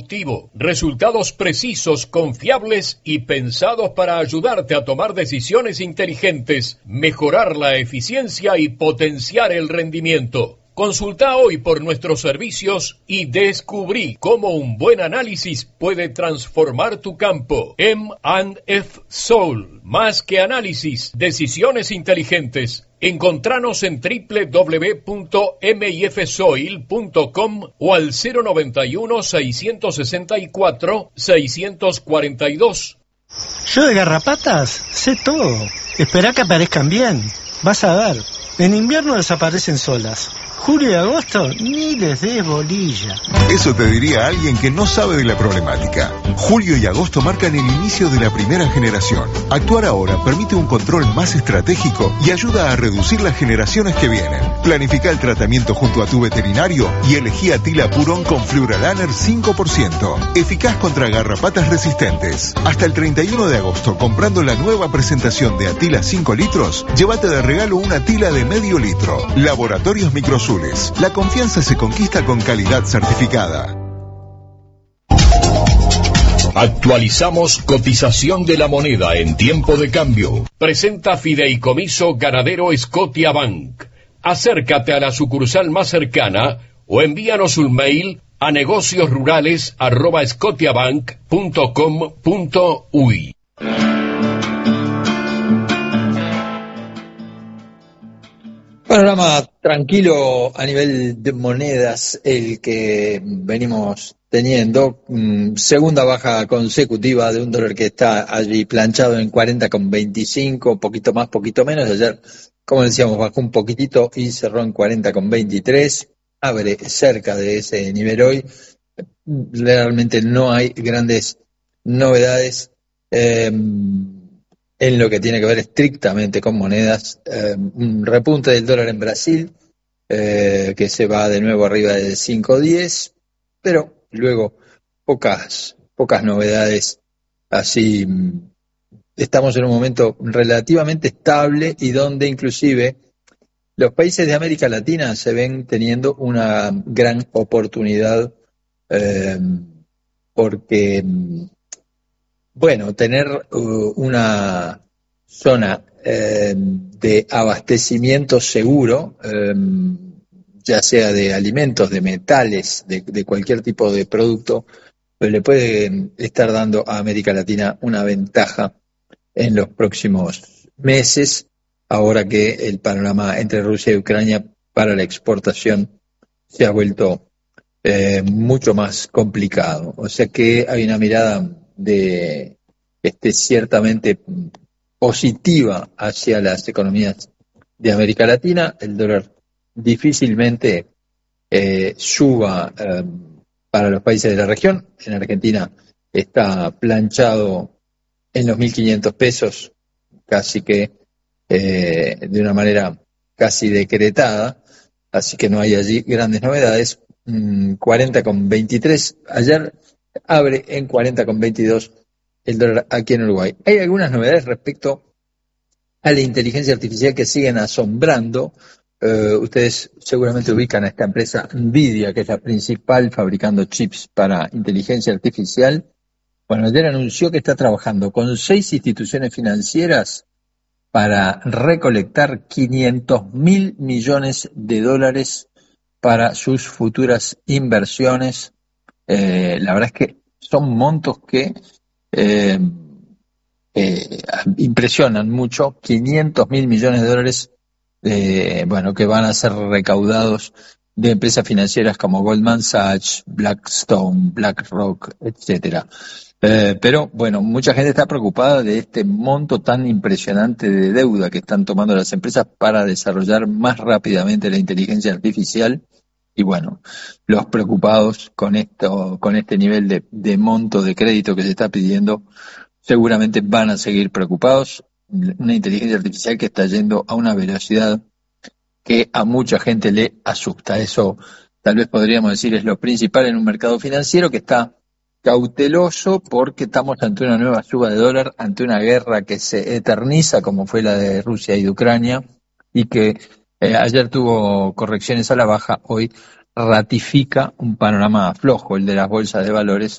productivo, resultados precisos, confiables y pensados para ayudarte a tomar decisiones inteligentes, mejorar la eficiencia y potenciar el rendimiento. Consulta hoy por nuestros servicios y descubrí cómo un buen análisis puede transformar tu campo. M&F Soul, más que análisis, decisiones inteligentes. Encontranos en www.mifsoil.com o al 091-664-642. Yo de garrapatas sé todo. Esperá que aparezcan bien. Vas a ver. En invierno desaparecen solas. Julio y agosto, ni les des bolilla. Eso te diría alguien que no sabe de la problemática. Julio y agosto marcan el inicio de la primera generación. Actuar ahora permite un control más estratégico y ayuda a reducir las generaciones que vienen. Planifica el tratamiento junto a tu veterinario y elegí Atila Purón con Fluralaner 5%. Eficaz contra garrapatas resistentes. Hasta el 31 de agosto, comprando la nueva presentación de Atila 5 litros, llévate de regalo una Atila de medio litro. Laboratorios Microsul. La confianza se conquista con calidad certificada. Actualizamos cotización de la moneda en tiempo de cambio. Presenta Fideicomiso Ganadero Scotiabank. Acércate a la sucursal más cercana o envíanos un mail a negociosrurales@scotiabank.com.uy. Panorama tranquilo a nivel de monedas el que venimos teniendo. Segunda baja consecutiva de un dólar que está allí planchado en 40,25, poquito más, poquito menos. Ayer, como decíamos, bajó un poquitito y cerró en 40,23. Abre cerca de ese nivel hoy. Realmente no hay grandes novedades en lo que tiene que ver estrictamente con monedas. Un repunte del dólar en Brasil, que se va de nuevo arriba de 5.10, pero luego pocas novedades. Así estamos en un momento relativamente estable y donde inclusive los países de América Latina se ven teniendo una gran oportunidad, porque bueno, tener una zona de abastecimiento seguro, ya sea de alimentos, de metales, de cualquier tipo de producto, pues le puede estar dando a América Latina una ventaja en los próximos meses, ahora que el panorama entre Rusia y Ucrania para la exportación se ha vuelto mucho más complicado. O sea que hay una mirada de ciertamente positiva hacia las economías de América Latina. El dólar difícilmente suba para los países de la región. En Argentina está planchado en los 1.500 pesos, casi que de una manera casi decretada, así que no hay allí grandes novedades. 40,23, ayer abre en 40,22 el dólar aquí en Uruguay. Hay algunas novedades respecto a la inteligencia artificial que siguen asombrando. Ustedes seguramente ubican a esta empresa Nvidia, que es la principal fabricando chips para inteligencia artificial. Bueno, ayer anunció que está trabajando con 6 instituciones financieras para recolectar 500.000 millones de dólares para sus futuras inversiones. La verdad es que son montos que impresionan mucho. 500.000 millones de dólares, bueno, que van a ser recaudados de empresas financieras como Goldman Sachs, Blackstone, BlackRock, etcétera. Pero bueno, mucha gente está preocupada de este monto tan impresionante de deuda que están tomando las empresas para desarrollar más rápidamente la inteligencia artificial. Y bueno, los preocupados con este nivel de monto de crédito que se está pidiendo, seguramente van a seguir preocupados. Una inteligencia artificial que está yendo a una velocidad que a mucha gente le asusta. Eso tal vez podríamos decir es lo principal en un mercado financiero que está cauteloso porque estamos ante una nueva suba de dólar, ante una guerra que se eterniza como fue la de Rusia y de Ucrania y que ayer tuvo correcciones a la baja, hoy ratifica un panorama flojo, el de las bolsas de valores,